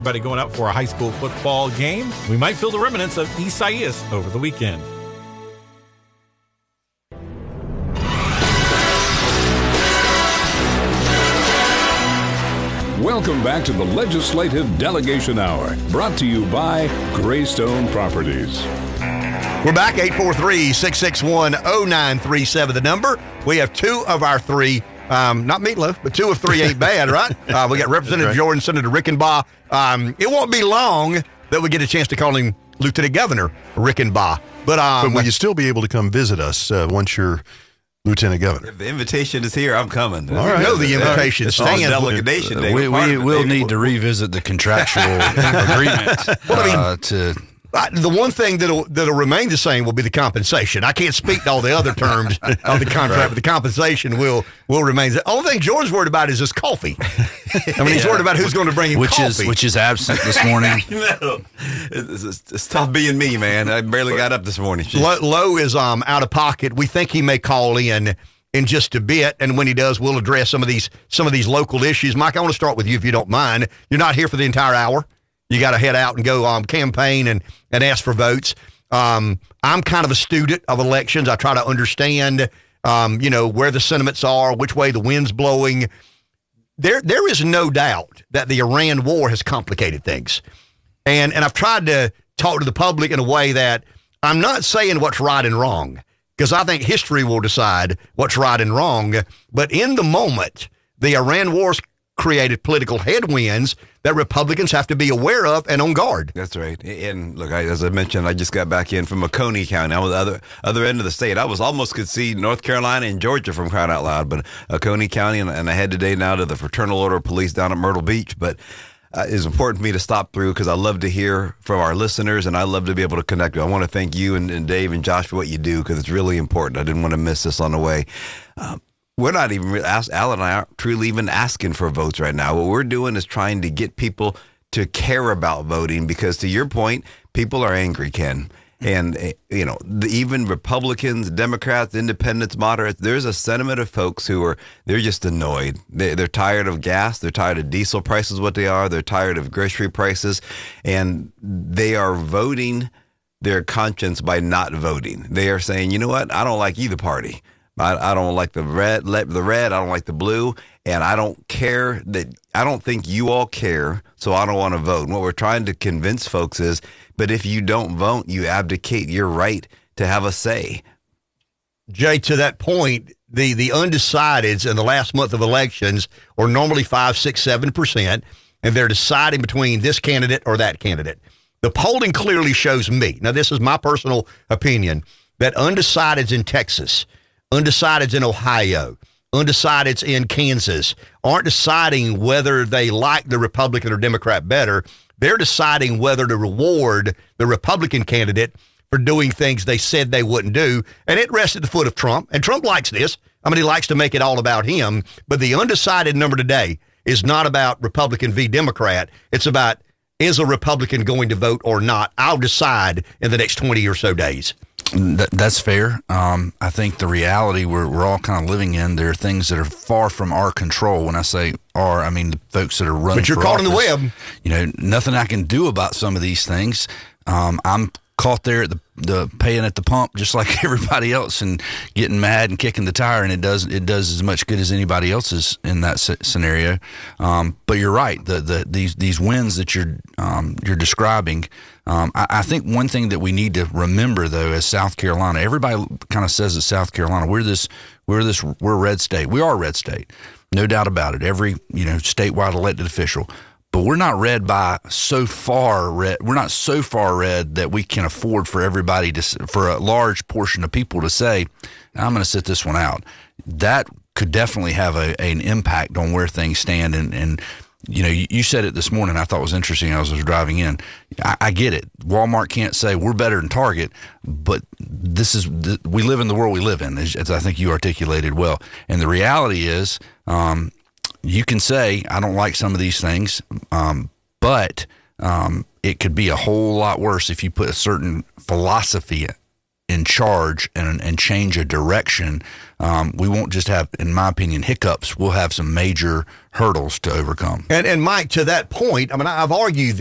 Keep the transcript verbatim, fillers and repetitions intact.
Everybody going out for a high school football game. We might feel the remnants of Isaias over the weekend. Welcome back to the Legislative Delegation Hour, brought to you by Greystone Properties. We're back, eight four three, six six one, zero nine three seven, the number. We have two of our three, um, not Meatloaf, but two of three ain't bad, right? Uh, we got Representative right. Jordan, Senator Rickenbaugh. Um, it won't be long that we get a chance to call him Lieutenant Governor Rickenbaugh. But, um, but will you still be able to come visit us uh, once you're Lieutenant Governor? If the invitation is here, I'm coming. All right. No, the invitation it's stands. Delegation day. We, we will need to revisit the contractual agreement well, I mean, uh, to... Uh, the one thing that'll that'll remain the same will be the compensation. I can't speak to all the other terms of the contract, right. but the compensation will will remain. The only thing George's worried about is his coffee. I mean, he's yeah. worried about who's going to bring him which coffee. Is, which is absent this morning. no, it's, it's, it's tough being me, man. I barely got up this morning. Lowe, Lowe is um out of pocket. We think he may call in in just a bit, and when he does, we'll address some of these some of these local issues. Mike, I want to start with you if you don't mind. You're not here for the entire hour. You got to head out and go um, campaign and, and ask for votes. Um, I'm kind of a student of elections. I try to understand, um, you know, where the sentiments are, which way the wind's blowing. There, there is no doubt that the Iran war has complicated things. And, and I've tried to talk to the public in a way that I'm not saying what's right and wrong, because I think history will decide what's right and wrong. But in the moment, the Iran war's created political headwinds that Republicans have to be aware of and on guard. That's right. And look, I, as I mentioned, I just got back in from Oconee County. I was the other, other end of the state. I was almost could see North Carolina and Georgia from crying out loud, but Oconee County, and, and I head today now to the Fraternal Order of Police down at Myrtle Beach. But uh, it's important for me to stop through because I love to hear from our listeners, and I love to be able to connect. I want to thank you and, and Dave and Josh for what you do because it's really important. I didn't want to miss this on the way. Um, We're not even, Al and I aren't truly even asking for votes right now. What we're doing is trying to get people to care about voting because, to your point, people are angry, Ken. And, you know, the, even Republicans, Democrats, independents, moderates, there's a sentiment of folks who are, they're just annoyed. They, they're tired of gas. They're tired of diesel prices, what they are. They're tired of grocery prices. And they are voting their conscience by not voting. They are saying, you know what, I don't like either party. I, I don't like the red, the red. I don't like the blue, and I don't care that. I don't think you all care, so I don't want to vote. And what we're trying to convince folks is, but if you don't vote, you abdicate your right to have a say. Jay, to that point, the the undecideds in the last month of elections are normally five, six, seven percent, and they're deciding between this candidate or that candidate. The polling clearly shows me. Now, this is my personal opinion that undecideds in Texas, undecideds in Ohio, undecideds in Kansas aren't deciding whether they like the Republican or Democrat better. They're deciding whether to reward the Republican candidate for doing things they said they wouldn't do. And it rests at the foot of Trump. And Trump likes this. I mean, he likes to make it all about him. But the undecided number today is not about Republican v. Democrat. It's about, is a Republican going to vote or not? I'll decide in the next twenty or so days. That, that's fair. Um, I think the reality we're, we're all kind of living in, there are things that are far from our control. When I say our, I mean the folks that are running. But you're for caught office. in the web. You know, nothing I can do about some of these things. Um, I'm caught there at the, the paying at the pump just like everybody else and getting mad and kicking the tire, and it does it does as much good as anybody else's in that scenario. Um, but you're right. The the these these wins that you're um, you're describing. Um, I, I think one thing that we need to remember though, as South Carolina, everybody kind of says that South Carolina, we're this we're this we're a red state. We are a red state, no doubt about it. Every you know statewide elected official. But we're not red by so far red. We're not so far red that we can afford for everybody to, for a large portion of people to say, I'm going to sit this one out. That could definitely have a, an impact on where things stand. And, and you know, you, you said it this morning. I thought it was interesting. I was, was driving in. I, I get it. Walmart can't say we're better than Target, but this is we live in the world we live in, as, as I think you articulated well. And the reality is, um, you can say, I don't like some of these things, um, but um, it could be a whole lot worse if you put a certain philosophy in charge and and change a direction, um, we won't just have, in my opinion, hiccups. We'll have some major hurdles to overcome. And, and Mike, to that point, I mean, I've argued